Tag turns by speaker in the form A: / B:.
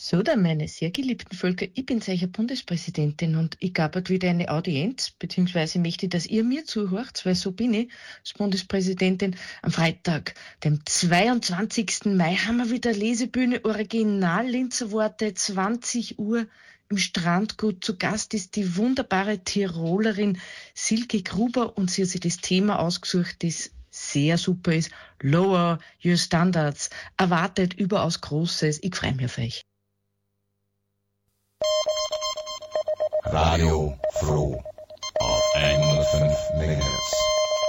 A: So, dann meine sehr geliebten Völker, ich bin eure Bundespräsidentin und ich gab heute wieder eine Audienz, beziehungsweise möchte ich, dass ihr mir zuhört, weil so bin ich, als Bundespräsidentin. Am Freitag, dem 22. Mai, haben wir wieder Lesebühne Original Linzer Worte, 20 Uhr im Strandgut. Zu Gast ist die wunderbare Tirolerin Silke Gruber und sie hat sich das Thema ausgesucht, das sehr super ist. Lower Your Standards. Erwartet überaus Großes. Ich freue mich auf euch.
B: Radio Froh auf 105 MHz.